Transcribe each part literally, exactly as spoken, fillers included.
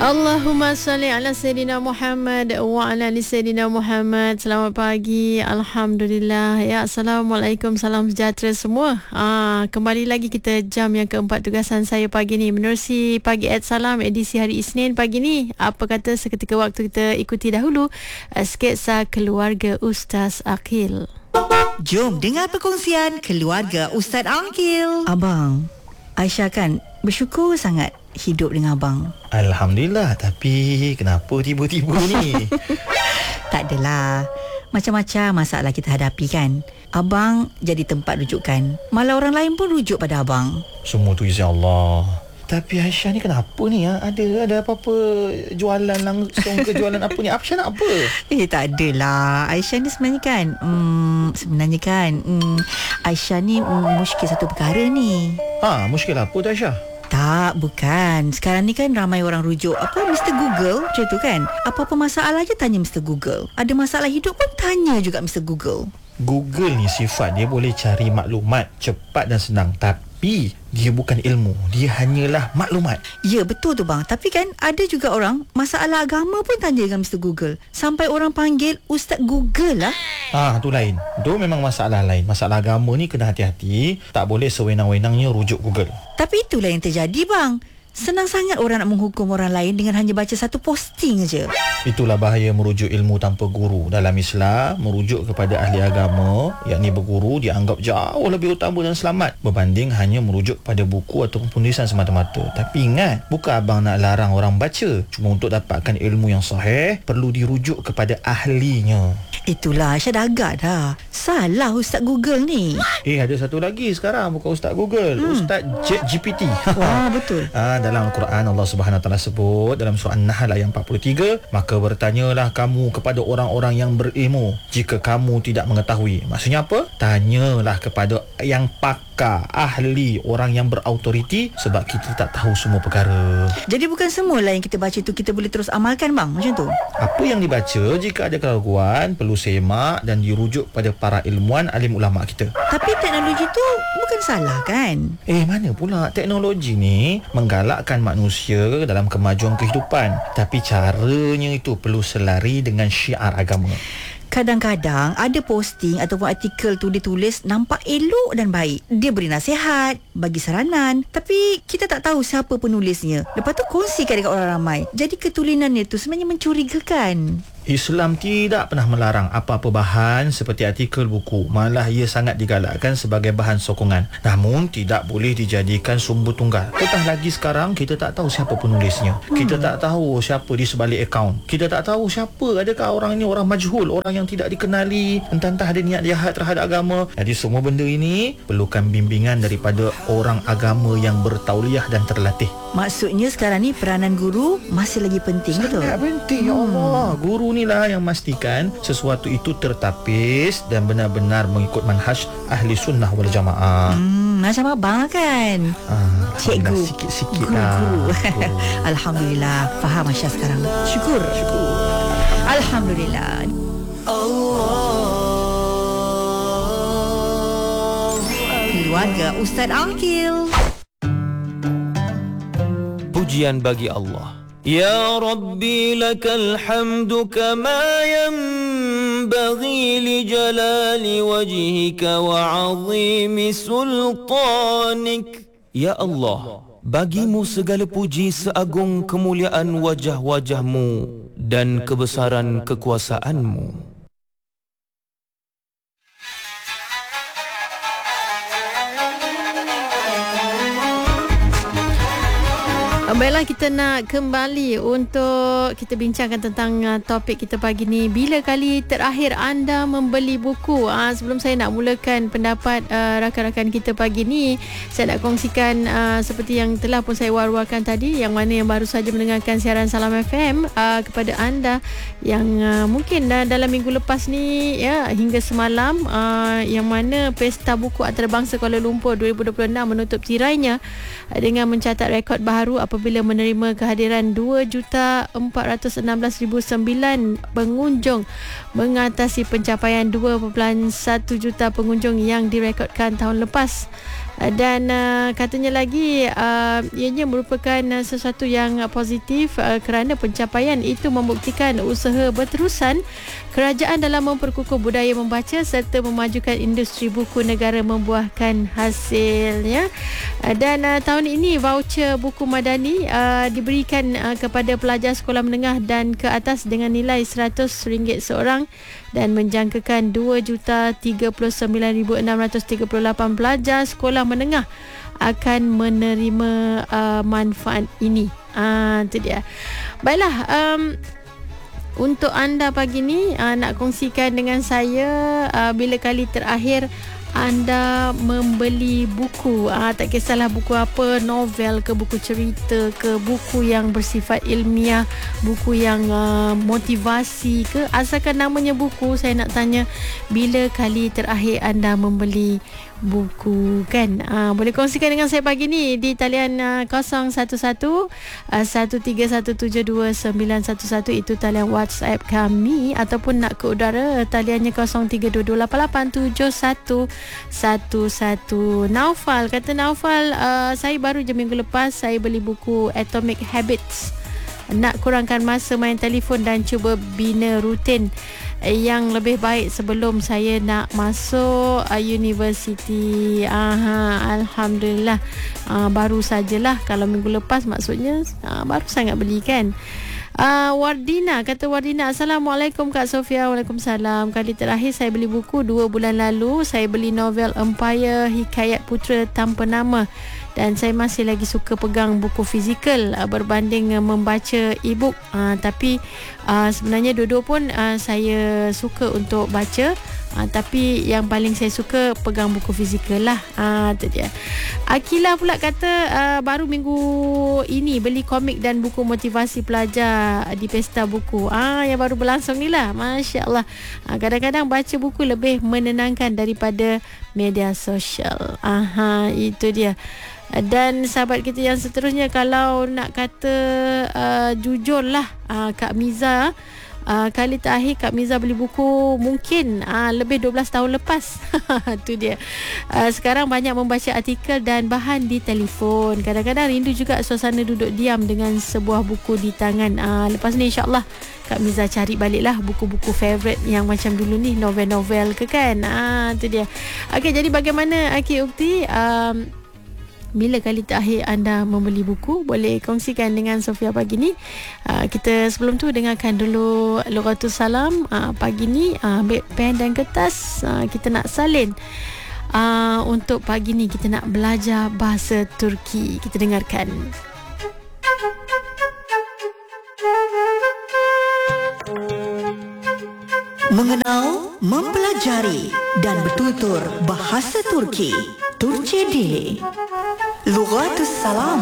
Allahumma salli ala Sayyidina Muhammad wa ala ali Sayyidina Muhammad. Selamat pagi. Alhamdulillah. Ya, Assalamualaikum. Salam sejahtera semua. Ah, kembali lagi kita jam yang keempat tugasan saya pagi ni. Menerusi Pagi Ed Salam edisi hari Isnin pagi ni. Apa kata seketika waktu kita ikuti dahulu uh, sketsa keluarga Ustaz Aqil. Jom dengar perkongsian keluarga Ustaz Aqil. Abang, Aisyah kan bersyukur sangat hidup dengan abang. Alhamdulillah. Tapi kenapa tiba-tiba ni? Tak adalah, macam-macam masalah kita hadapi kan. Abang jadi tempat rujukan, malah orang lain pun rujuk pada abang. Semua tu izin Allah. Tapi Aisyah ni kenapa ni ha? Ada ada apa-apa jualan langsung ke jualan apa ni? Aisyah nak apa? Eh tak adalah. Aisyah ni sebenarnya kan hmm, Sebenarnya kan hmm, Aisyah ni hmm, muskil satu perkara ni. Ha, muskil apa tu Aisyah? Tak, bukan. Sekarang ni kan ramai orang rujuk apa Mister Google, macam tu kan. Apa-apa masalah je tanya Mister Google. Ada masalah hidup pun tanya juga Mister Google. Google ni sifat dia boleh cari maklumat cepat dan senang. Tapi dia bukan ilmu, dia hanyalah maklumat. Ya, betul tu bang. Tapi kan ada juga orang masalah agama pun tanya dengan Mister Google. Sampai orang panggil Ustaz Google lah. Ah, tu lain. Tu memang masalah lain. Masalah agama ni kena hati-hati. Tak boleh sewenang-wenangnya rujuk Google. Tapi itulah yang terjadi bang. Senang sangat orang nak menghukum orang lain dengan hanya baca satu posting aja. Itulah bahaya merujuk ilmu tanpa guru. Dalam Islam, merujuk kepada ahli agama, yakni berguru, dianggap jauh lebih utama dan selamat berbanding hanya merujuk kepada buku ataupun penulisan semata-mata. Tapi ingat, bukan abang nak larang orang baca. Cuma untuk dapatkan ilmu yang sahih, perlu dirujuk kepada ahlinya. Itulah, Aisyah dah agak dah. Salah Ustaz Google ni. Eh, ada satu lagi sekarang. Bukan Ustaz Google, hmm. Ustaz ChatGPT. Wah, betul. Ah, dalam Al-Quran Allah Subhanahu Wa Taala sebut dalam surah An-Nahl ayat empat puluh tiga, maka bertanyalah kamu kepada orang-orang yang berilmu jika kamu tidak mengetahui. Maksudnya apa? Tanyalah kepada yang pakar, ahli, orang yang berautoriti, sebab kita tak tahu semua perkara. Jadi bukan semualah yang kita baca tu kita boleh terus amalkan bang, macam tu. Apa yang dibaca, jika ada keraguan, perlu semak dan dirujuk pada para ilmuwan, alim ulama kita. Tapi teknologi tu bukan salah kan? Eh, mana pula teknologi ni menggalakkan manusia dalam kemajuan kehidupan. Tapi caranya itu perlu selari dengan syiar agama. Kadang-kadang ada posting ataupun artikel tu dia tulis nampak elok dan baik. Dia beri nasihat, bagi saranan, tapi kita tak tahu siapa penulisnya. Lepas tu kongsikan dekat orang ramai. Jadi ketulinannya tu sebenarnya mencurigakan. Islam tidak pernah melarang apa-apa bahan seperti artikel buku. Malah ia sangat digalakkan sebagai bahan sokongan. Namun tidak boleh dijadikan sumber tunggal. Petang lagi sekarang kita tak tahu siapa penulisnya. Hmm. Kita tak tahu siapa di sebalik akaun. Kita tak tahu siapa, adakah orang ini orang majhul, orang yang tidak dikenali, entah-entah ada niat jahat terhadap agama. Jadi semua benda ini perlukan bimbingan daripada orang agama yang bertauliah dan terlatih. Maksudnya sekarang ni peranan guru masih lagi penting, sangat betul? Sangat penting, ya Allah. Guru ni lah yang memastikan sesuatu itu tertapis dan benar-benar mengikut manhaj ahli sunnah wal jamaah. Hmm, macam abang kan? Ah, cikgu, sikit-sikit guru, lah. guru. Alhamdulillah, faham Aisyah sekarang. Syukur. Syukur. Alhamdulillah. Keluarga Ustaz Aqil. Pujian bagi Allah. Ya Rabbi lakal hamdu kama yanbaghi li jalali wajhika wa azimi sultanik. Ya Allah, bagimu segala puji seagung kemuliaan wajah-wajahmu dan kebesaran kekuasaanmu. Baiklah, kita nak kembali untuk kita bincangkan tentang uh, topik kita pagi ni. Bila kali terakhir anda membeli buku? Uh, sebelum saya nak mulakan pendapat uh, rakan-rakan kita pagi ni, saya nak kongsikan uh, seperti yang telah pun saya war-warkan tadi, yang mana yang baru saja mendengarkan siaran Salam F M, uh, kepada anda yang uh, mungkin uh, dalam minggu lepas ni ya, hingga semalam, uh, yang mana Pesta Buku Antarabangsa Kuala Lumpur dua ribu dua puluh enam menutup tirainya uh, dengan mencatat rekod baharu apabila menerima kehadiran dua juta empat ratus enam belas ribu sembilan pengunjung, mengatasi pencapaian dua perpuluhan satu juta pengunjung yang direkodkan tahun lepas. uh, dan uh, katanya lagi uh, ianya merupakan uh, sesuatu yang uh, positif uh, kerana pencapaian itu membuktikan usaha berterusan kerajaan dalam memperkukuh budaya membaca serta memajukan industri buku negara membuahkan hasilnya. Uh, dan uh, tahun ini voucher buku madani uh, diberikan uh, kepada pelajar sekolah menengah dan ke atas dengan nilai seratus ringgit seorang dan menjangkakan dua juta tiga puluh sembilan ribu enam ratus tiga puluh lapan pelajar sekolah menengah akan menerima uh, manfaat ini. Ah, itu dia. Baiklah, um, untuk anda pagi ni uh, nak kongsikan dengan saya uh, bila kali terakhir anda membeli buku, uh, tak kisahlah buku apa, novel ke, buku cerita ke, buku yang bersifat ilmiah, buku yang uh, motivasi ke, asalkan namanya buku. Saya nak tanya, bila kali terakhir anda membeli buku, kan? Uh, boleh kongsikan dengan saya pagi ni di talian uh, kosong satu satu satu tiga satu tujuh dua sembilan satu satu, itu talian WhatsApp kami, ataupun nak ke udara taliannya kosong tiga dua dua lapan lapan tujuh satu satu satu. Naufal kata, Naufal, uh, saya baru je minggu lepas saya beli buku Atomic Habits. Nak kurangkan masa main telefon dan cuba bina rutin yang lebih baik sebelum saya nak masuk uh, universiti. Aha, Alhamdulillah, uh, baru sajalah. Kalau minggu lepas maksudnya uh, baru sangat beli, kan? Uh, Wardina kata, Wardina, Assalamualaikum Kak Sofia. Waalaikumsalam. Kali terakhir saya beli buku dua bulan lalu. Saya beli novel Empire Hikayat Putera Tanpa Nama, dan saya masih lagi suka pegang buku fizikal uh, berbanding uh, membaca e-book. Uh, tapi uh, sebenarnya dua-dua pun uh, saya suka untuk baca. Uh, tapi yang paling saya suka pegang buku fizikal lah. Uh, itu dia. Akila pula kata, uh, baru minggu ini beli komik dan buku motivasi pelajar di Pesta Buku. Ah, yang baru berlangsung ni lah. Masya Allah. Uh, kadang-kadang baca buku lebih menenangkan daripada media sosial. Aha, itu dia. Dan sahabat kita yang seterusnya, kalau nak kata uh, jujur lah, uh, Kak Miza, uh, kali terakhir Kak Miza beli buku mungkin uh, lebih dua belas tahun lepas. Itu dia. Uh, sekarang banyak membaca artikel dan bahan di telefon. Kadang-kadang rindu juga suasana duduk diam dengan sebuah buku di tangan. Uh, lepas ni insyaAllah Kak Miza cari baliklah buku-buku favourite yang macam dulu ni, novel-novel ke, kan? Ah, tu dia. Okey, jadi bagaimana Akhi Ukti? Um, bila kali terakhir anda membeli buku? Boleh kongsikan dengan Sofia pagi ni. Uh, kita sebelum tu dengarkan dulu Lughatus Salam. Uh, pagi ni uh, ambil pen dan kertas. Uh, kita nak salin. Uh, untuk pagi ni kita nak belajar bahasa Turki. Kita dengarkan. Mengenal, mempelajari dan bertutur bahasa Turki. Turki Dili. Lughatus Salam.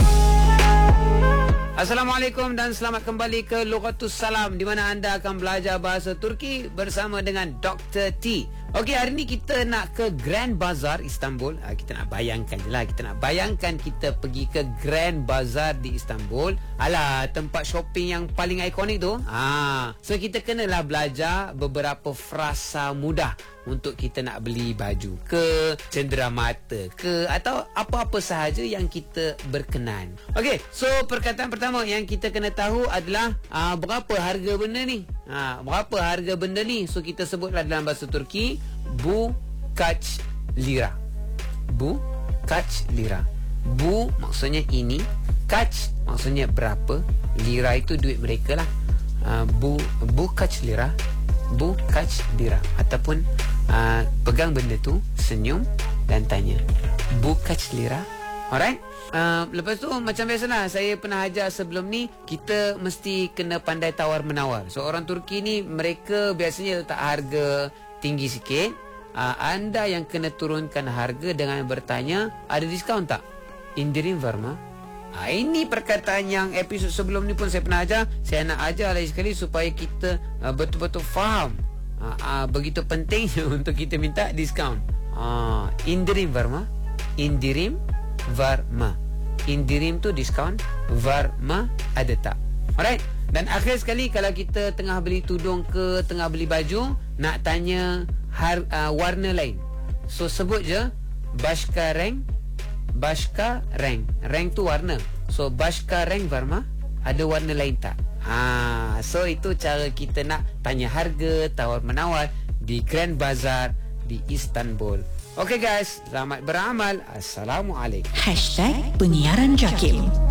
Assalamualaikum dan selamat kembali ke Lughatus Salam, di mana anda akan belajar bahasa Turki bersama dengan Doktor T. Okey, hari ni kita nak ke Grand Bazaar Istanbul. Ha, kita nak bayangkan je lah. Kita nak bayangkan kita pergi ke Grand Bazaar di Istanbul. Alah, tempat shopping yang paling ikonik tu. Ha, so kita kenalah belajar beberapa frasa mudah untuk kita nak beli baju ke, cenderamata ke, atau apa-apa sahaja yang kita berkenan. Okey, so perkataan pertama yang kita kena tahu adalah aa, berapa harga benda ni. Ha, berapa harga benda ni? So kita sebutlah dalam bahasa Turki, bu kaç lira. Bu kaç lira. Bu maksudnya ini, kaç maksudnya berapa, lira itu duit mereka lah. Uh, bu bu kaç lira. Bu kaç lira. Ataupun uh, pegang benda tu, senyum dan tanya, bu kaç lira. Alright? Uh, lepas tu macam biasalah, saya pernah ajar sebelum ni, kita mesti kena pandai tawar-menawar. So orang Turki ni, mereka biasanya letak harga tinggi sikit. uh, Anda yang kena turunkan harga dengan bertanya, ada diskaun tak? Indirim var mı? Ha, ini perkataan yang episod sebelum ni pun saya pernah ajar. Saya nak ajar lagi sekali supaya kita uh, betul-betul faham uh, uh, begitu pentingnya untuk kita minta diskaun. uh, Indirim var mı? Indirim var mı? Indirim tu diskaun, var mı ada tak? Alright. Dan akhir sekali, kalau kita tengah beli tudung ke, tengah beli baju, nak tanya har, uh, warna lain, so sebut je başka renk Bashka Reng. Reng tu warna. So Bashka Reng Varma ada warna lain tak? Ha, so itu cara kita nak tanya harga, tawar menawar di Grand Bazaar di Istanbul. Okay guys, selamat beramal. Assalamualaikum. Hashtag Penyiaran Jakim.